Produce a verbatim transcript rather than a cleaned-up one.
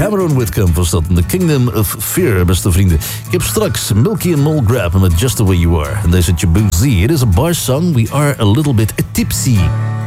Cameron Whitcomb was dat in The Kingdom of Fear, beste vrienden. Ik heb straks Milky and Mole Grab met Just The Way You Are. En deze Jaboon Z. It is a bar song. We are a little bit tipsy.